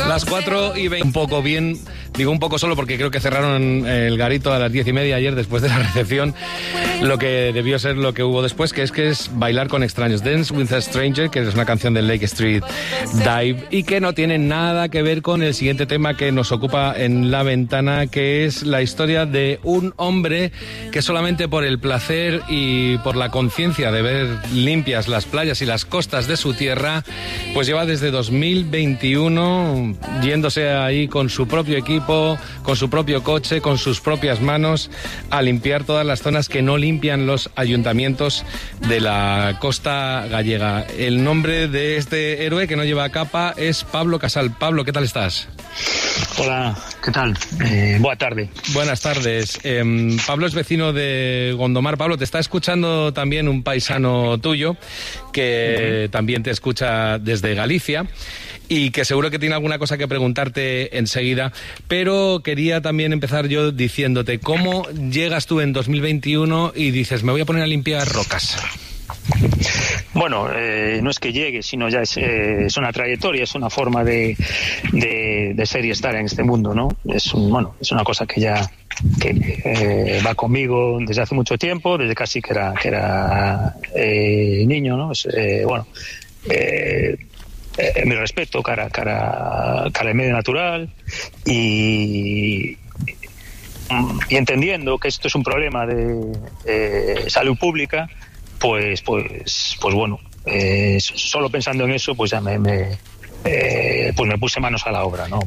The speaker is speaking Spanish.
Las 4:20, un poco bien, digo un poco solo porque creo que cerraron el garito a las 10:30 ayer después de la recepción, lo que debió ser lo que hubo después, que es Bailar con extraños, Dance with a Stranger, que es una canción del Lake Street Dive y que no tiene nada que ver con el siguiente tema que nos ocupa en La Ventana, que es la historia de un hombre que solamente por el placer y por la conciencia de ver limpias las playas y las costas de su tierra, pues lleva desde 2021 yéndose ahí con su propio equipo, con su propio coche, con sus propias manos a limpiar todas las zonas que no limpian los ayuntamientos de la costa gallega. El nombre de este héroe que no lleva capa es Pablo Casal. Pablo, ¿qué tal estás? Hola, ¿qué tal? Buena tarde. Buenas tardes. Pablo es vecino de Gondomar. Pablo, te está escuchando también un paisano tuyo que también te escucha desde Galicia y que seguro que tiene alguna cosa que preguntarte enseguida, pero quería también empezar yo diciéndote cómo llegas tú en 2021 y dices, me voy a poner a limpiar rocas. Bueno, no es que llegue, sino ya es una trayectoria, es una forma de ser y estar en este mundo, ¿no? Es una cosa que va conmigo desde hace mucho tiempo, desde casi que era niño, ¿no? Mi respeto cara al medio natural y entendiendo que esto es un problema de salud pública, pues bueno, solo pensando en eso, pues ya me puse manos a la obra, ¿no?